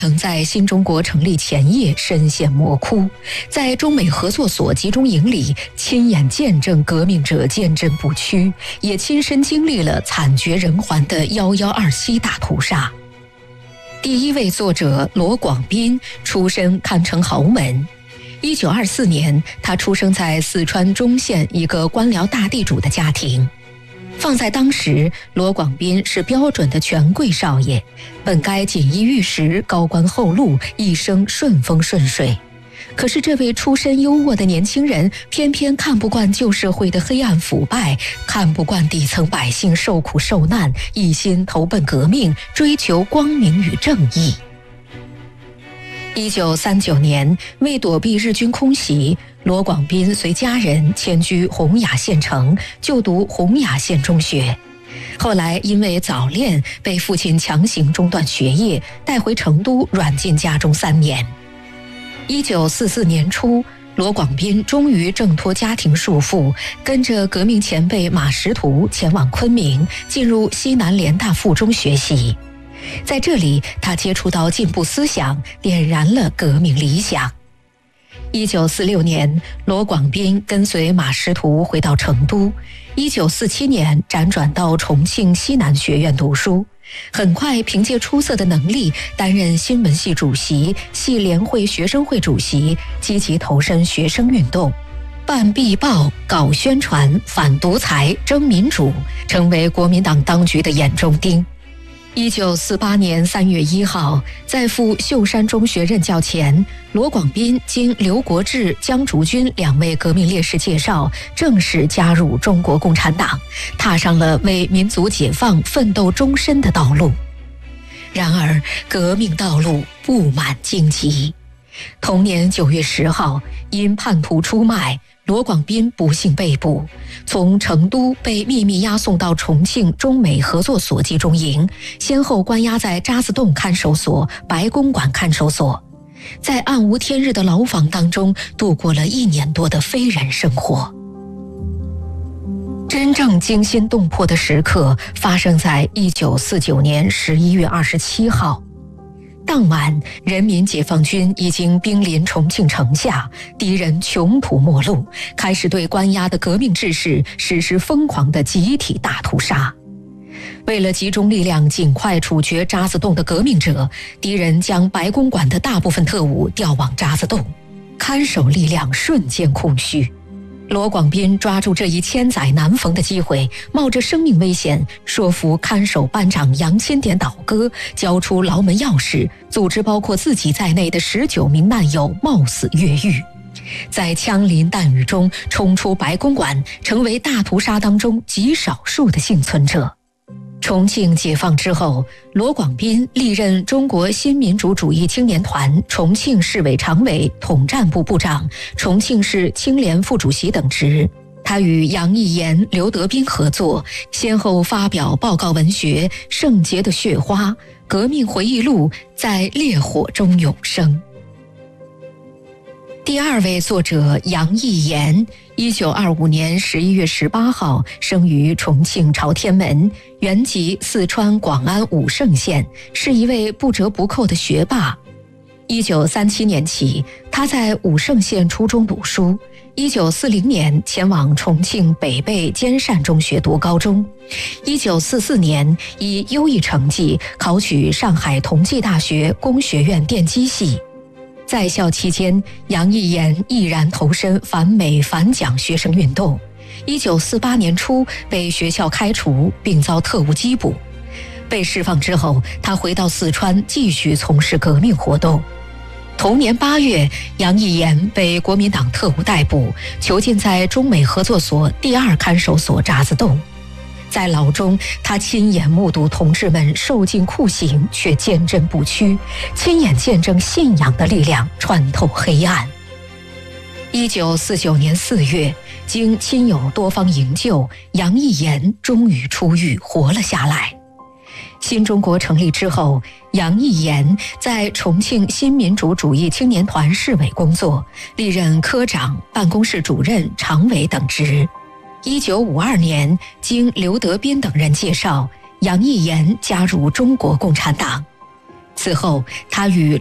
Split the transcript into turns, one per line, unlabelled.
曾在新中国成立前夜身陷魔窟，在中美合作所集中营里亲眼见证革命者坚贞不屈，也亲身经历了惨绝人寰的1127大屠杀。第一位作者罗广斌出身堪称豪门。1924年，他出生在四川中县一个官僚大地主的家庭。放在当时，罗广斌是标准的权贵少爷，本该锦衣玉食、高官厚禄，一生顺风顺水。可是这位出身优渥的年轻人，偏偏看不惯旧社会的黑暗腐败，看不惯底层百姓受苦受难，一心投奔革命，追求光明与正义。1939年，为躲避日军空袭，罗广斌随家人迁居洪雅县城，就读洪雅县中学。后来因为早恋，被父亲强行中断学业，带回成都软禁家中3年。1944年初，罗广斌终于挣脱家庭束缚，跟着革命前辈马识途前往昆明，进入西南联大附中学习。在这里，他接触到进步思想，点燃了革命理想。1946年，罗广斌跟随马识途回到成都。1947年，辗转到重庆西南学院读书。很快，凭借出色的能力，担任新闻系主席、系联会学生会主席，积极投身学生运动，办壁报、搞宣传，反独裁、争民主，成为国民党当局的眼中钉。1948年3月1号，在赴秀山中学任教前，罗广斌经刘国志、江竹君2位革命烈士介绍，正式加入中国共产党，踏上了为民族解放奋斗终身的道路。然而，革命道路布满荆棘。同年9月10号，因叛徒出卖，罗广斌不幸被捕，从成都被秘密押送到重庆中美合作所集中营，先后关押在渣滓洞看守所、白公馆看守所，在暗无天日的牢房当中度过了1年多的非人生活。真正惊心动魄的时刻发生在1949年11月27号。当晚，人民解放军已经兵临重庆城下，敌人穷途末路，开始对关押的革命志士实施疯狂的集体大屠杀。为了集中力量尽快处决渣滓洞的革命者，敌人将白公馆的大部分特务调往渣滓洞，看守力量瞬间空虚。罗广斌抓住这一千载难逢的机会，冒着生命危险，说服看守班长杨钦点倒戈，交出牢门钥匙，组织包括自己在内的19名难友冒死越狱，在枪林弹雨中冲出白公馆，成为大屠杀当中极少数的幸存者。重庆解放之后，罗广斌历任中国新民主主义青年团重庆市委常委、统战部部长、重庆市青联副主席等职。他与杨义岩、刘德斌合作，先后发表报告文学《圣洁的血花》《革命回忆录》在烈火中永生。第二位作者杨义岩，1925年11月18号生于重庆朝天门，原籍四川广安武胜县，是一位不折不扣的学霸。1937年起，他在武胜县初中读书。1940年前往重庆北碚兼善中学读高中。1944年以优异成绩考取上海同济大学工学院电机系。在校期间，杨义岩毅然投身反美反蒋学生运动。1948年初被学校开除，并遭特务缉捕。被释放之后，他回到四川继续从事革命活动。同年8月，杨义岩被国民党特务逮捕，囚禁在中美合作所第2看守所渣滓洞。在牢中，他亲眼目睹同志们受尽酷刑，却坚贞不屈，亲眼见证信仰的力量穿透黑暗。1949年4月，经亲友多方营救，杨义岩终于出狱，活了下来。新中国成立之后，杨义岩在重庆新民主主义青年团市委工作，历任科长、办公室主任、常委等职。1952年，经刘德斌等人介绍，杨义岩加入中国共产党。 此后，他与